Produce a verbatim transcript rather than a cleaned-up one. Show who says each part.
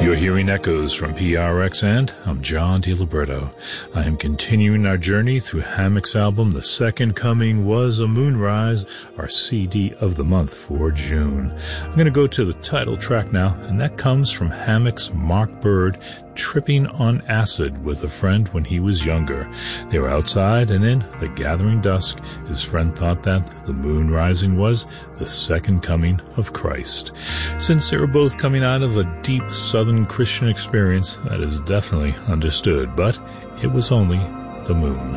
Speaker 1: You're hearing echoes from P R X, and I'm John DiLiberto. I am continuing our journey through Hammock's album, The Second Coming Was a Moonrise, our C D of the month for June. I'm going to go to the title track now, and that comes from Hammock's Mark Bird, tripping on acid with a friend when he was younger. They were outside, and in the gathering dusk, his friend thought that the moon rising was the second coming of Christ. Since they were both coming out of a deep Southern Christian experience, that is definitely understood, but it was only the moon.